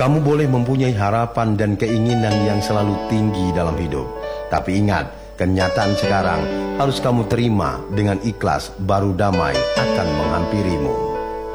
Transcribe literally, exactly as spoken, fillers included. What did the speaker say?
Kamu boleh mempunyai harapan dan keinginan yang selalu tinggi dalam hidup. Tapi ingat, kenyataan sekarang harus kamu terima dengan ikhlas, baru damai akan menghampirimu.